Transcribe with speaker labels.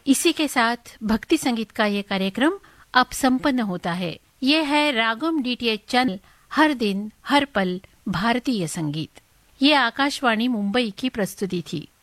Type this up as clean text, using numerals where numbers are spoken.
Speaker 1: इसी के साथ भक्ति संगीत का ये कार्यक्रम अब संपन्न होता है। ये है रागम डीटीएच चैनल, हर दिन हर पल भारतीय संगीत। ये आकाशवाणी मुंबई की प्रस्तुति थी।